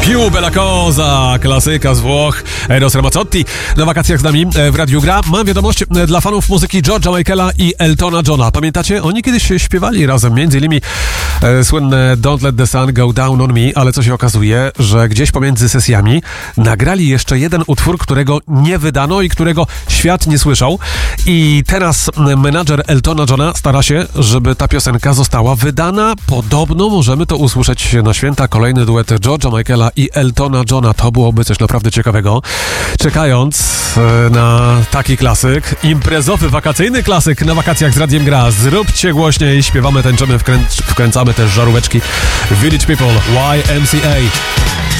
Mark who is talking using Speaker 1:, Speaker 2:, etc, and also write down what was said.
Speaker 1: Più bella cosa, klasyka z Włoch, Eros Ramazzotti na wakacjach z nami w Radiu Gra. Mam wiadomość dla fanów muzyki George'a Michaela i Eltona Johna. Pamiętacie? Oni kiedyś śpiewali razem, między innymi słynne Don't Let the Sun Go Down on Me, ale co się okazuje, że gdzieś pomiędzy sesjami nagrali jeszcze jeden utwór, którego nie wydano i którego świat nie słyszał. I teraz menadżer Eltona Johna stara się, żeby ta piosenka została wydana. Podobno możemy to usłyszeć na święta. Kolejny duet George'a Michaela i Eltona Johna. To byłoby coś naprawdę ciekawego. Czekając na taki klasyk, imprezowy, wakacyjny klasyk na wakacjach z Radiem Gra. Zróbcie głośniej, śpiewamy, tańczymy, wkręcamy też żaróweczki. Village People, YMCA.